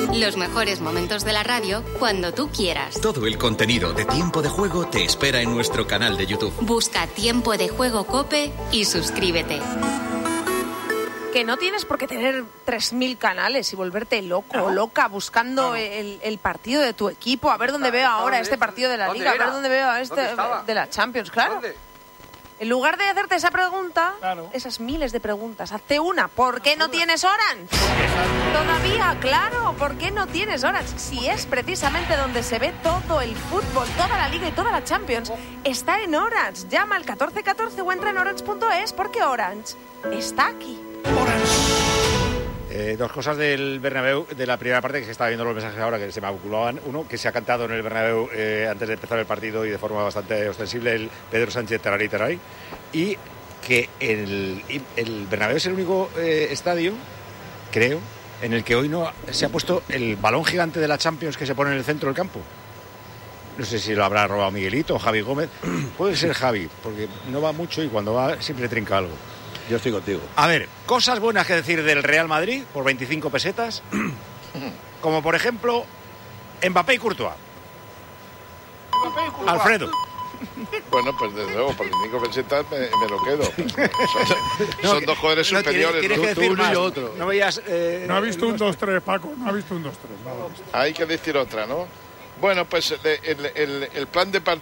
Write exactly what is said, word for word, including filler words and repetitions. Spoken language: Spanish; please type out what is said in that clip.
Los mejores momentos de la radio cuando tú quieras. Todo el contenido de Tiempo de Juego te espera en nuestro canal de YouTube. Busca Tiempo de Juego COPE y suscríbete. Que no tienes por qué tener tres mil canales y volverte loco o loca buscando no, no. El, el partido de tu equipo, a ver dónde veo ahora este partido de la Liga, a ver dónde veo este de la Champions, claro. ¿Dónde? En lugar de hacerte esa pregunta, claro. esas miles de preguntas, hazte una. ¿Por qué no tienes Orange? Todavía, claro, ¿por qué no tienes Orange? Si es precisamente donde se ve todo el fútbol, toda la Liga y toda la Champions, está en Orange. Llama al catorce catorce o entra en orange punto es porque Orange está aquí. Eh, dos cosas del Bernabéu, de la primera parte, que se estaba viendo los mensajes ahora que se me acumulaban. Uno, que se ha cantado en el Bernabéu eh, antes de empezar el partido y de forma bastante ostensible el Pedro Sánchez Tararí Tararí. Y que el, el Bernabéu es el único eh, estadio, creo, en el que hoy no se ha puesto el balón gigante de la Champions que se pone en el centro del campo. No sé si lo habrá robado Miguelito o Javi Gómez. Puede ser Javi, porque no va mucho y cuando va siempre trinca algo. Yo estoy contigo. A ver, cosas buenas que decir del Real Madrid por veinticinco pesetas. Como por ejemplo, Mbappé y Courtois. Mbappé y Courtois. Alfredo. Bueno, pues desde luego, por veinticinco pesetas me, me lo quedo. Son, no, son dos jóvenes no, superiores. Tienes, tienes ¿no? que decir Tú uno más. y otro. No veías... Eh, no ha visto no, un dos tres, Paco. No ha visto un dos tres. No, hay que decir otra, ¿no? Bueno, pues el, el, el plan de,